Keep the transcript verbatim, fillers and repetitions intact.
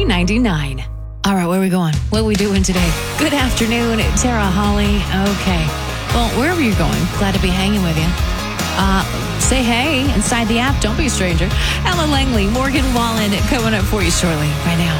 three ninety-nine. All right, where are we going? What are we doing today? Good afternoon, Tara Holly. Okay. Well, wherever you're going, glad to be hanging with you. Uh, say hey inside the app. Don't be a stranger. Ella Langley, Morgan Wallen coming up for you shortly. Right now.